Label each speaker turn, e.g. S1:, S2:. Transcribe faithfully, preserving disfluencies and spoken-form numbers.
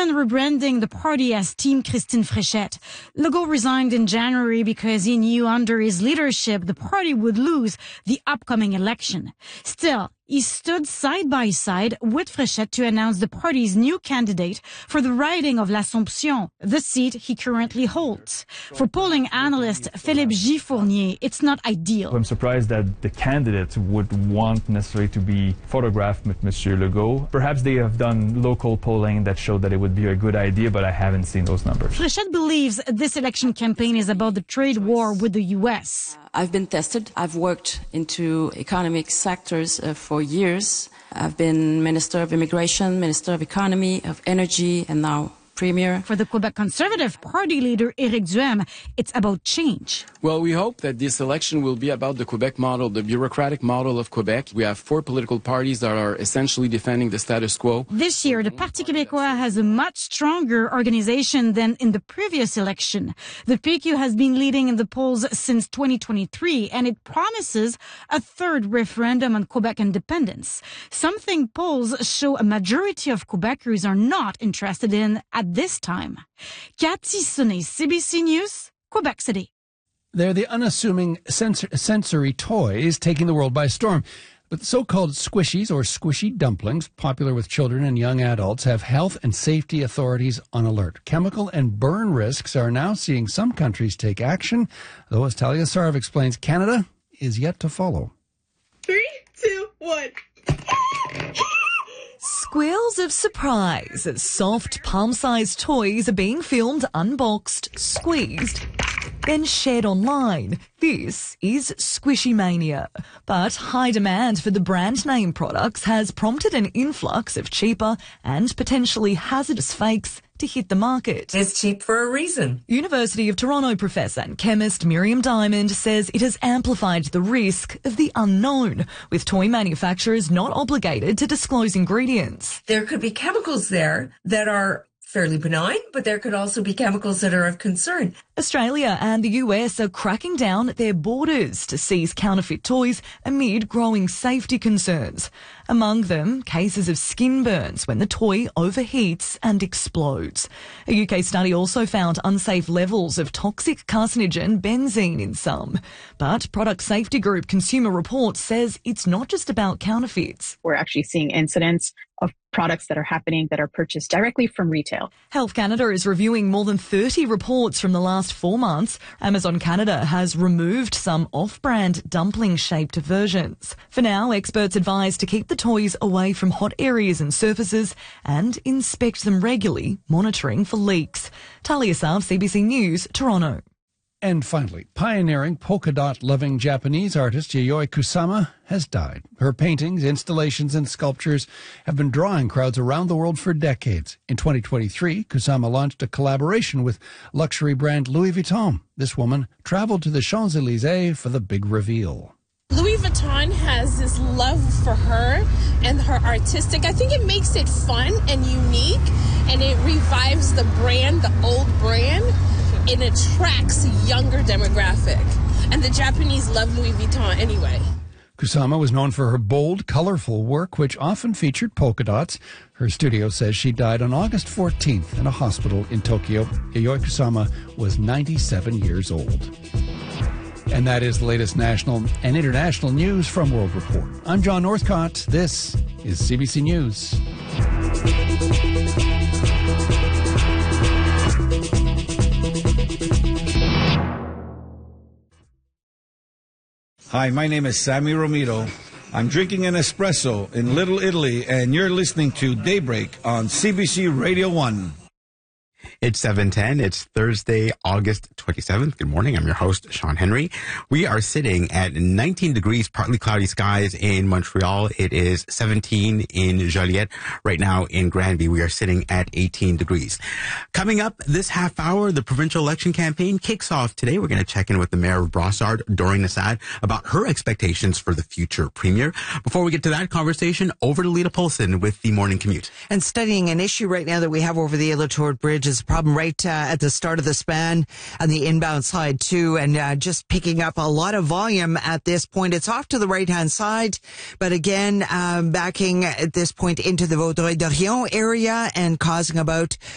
S1: began rebranding the party as Team Christine Fréchette. Legault resigned in January because he knew under his leadership the party would lose the upcoming election. Still, he stood side by side with Fréchette to announce the party's new candidate for the riding of L'Assomption, the seat he currently holds. For polling analyst Philippe G. Fournier, it's not ideal.
S2: I'm surprised that the candidate would want necessarily to be photographed with Monsieur Legault. Perhaps they have done local polling that showed that it would be a good idea, but I haven't seen those numbers.
S1: Fréchette believes this election campaign is about the trade war with the U S.
S3: I've been tested. I've worked into economic sectors uh, for years. I've been Minister of Immigration, Minister of Economy, of Energy, and now Premier.
S1: For the Quebec Conservative Party leader Éric Duhaime, it's about change.
S4: Well, we hope that this election will be about the Quebec model, the bureaucratic model of Quebec. We have four political parties that are essentially defending the status quo.
S1: This year, the Parti Québécois has a much stronger organization than in the previous election. The P Q has been leading in the polls since twenty twenty-three, and it promises a third referendum on Quebec independence, something polls show a majority of Quebecers are not interested in at this time. Cathy Sonnet, C B C News, Quebec City.
S5: They're the unassuming sensor- sensory toys taking the world by storm. But the so-called squishies or squishy dumplings, popular with children and young adults, have health and safety authorities on alert. Chemical and burn risks are now seeing some countries take action, though, as Talia Sarv explains, Canada is yet to follow.
S6: Three, two, one.
S7: Squeals of surprise as soft, palm-sized toys are being filmed, unboxed, squeezed, then shared online. This is Squishy Mania. But high demand for the brand name products has prompted an influx of cheaper and potentially hazardous fakes to hit the market.
S8: It's cheap for a reason.
S7: University of Toronto professor and chemist Miriam Diamond says it has amplified the risk of the unknown, with toy manufacturers not obligated to disclose ingredients.
S8: There could be chemicals there that are fairly benign, but there could also be chemicals that are of concern.
S7: Australia and the U S are cracking down at their borders to seize counterfeit toys amid growing safety concerns. Among them, cases of skin burns when the toy overheats and explodes. A U K study also found unsafe levels of toxic carcinogen benzene in some. But product safety group Consumer Reports says it's not just about counterfeits.
S9: We're actually seeing incidents of products that are happening that are purchased directly from retail.
S7: Health Canada is reviewing more than thirty reports from the last four months. Amazon Canada has removed some off-brand dumpling-shaped versions. For now, experts advise to keep the toys away from hot areas and surfaces and inspect them regularly, monitoring for leaks. Talia Sarv, C B C News, Toronto.
S5: And finally, pioneering polka dot loving Japanese artist Yayoi Kusama has died. Her paintings, installations, and sculptures have been drawing crowds around the world for decades. In twenty twenty-three, Kusama launched a collaboration with luxury brand Louis Vuitton. This woman traveled to the Champs-Élysées for the big reveal.
S10: Louis Vuitton has this love for her and her artistic. I think it makes it fun and unique, and it revives the brand, the old brand. It attracts a younger demographic, and the Japanese love Louis Vuitton anyway.
S5: Kusama was known for her bold, colorful work, which often featured polka dots. Her studio says she died on August fourteenth in a hospital in Tokyo. Yayoi Kusama was ninety-seven years old. And that is the latest national and international news from World Report. I'm John Northcott. This is C B C News.
S11: Hi, my name is Sammy Romito. I'm drinking an espresso in Little Italy, and you're listening to Daybreak on C B C Radio one.
S12: It's seven ten. It's Thursday, August twenty-seventh. Good morning. I'm your host, Sean Henry. We are sitting at nineteen degrees, partly cloudy skies in Montreal. It is seventeen in Joliette. Right now in Granby, we are sitting at eighteen degrees. Coming up this half hour, the provincial election campaign kicks off today. We're going to check in with the mayor of Brossard, Doreen Assad, about her expectations for the future premier. Before we get to that conversation, over to Lita Polson with the morning commute.
S13: And studying an issue right now that we have over the Elatord Bridge is a problem right uh, at the start of the span on the inbound side too, and uh, just picking up a lot of volume at this point. It's off to the right-hand side, but again, um, backing at this point into the Vaudreuil-Dorion area and causing about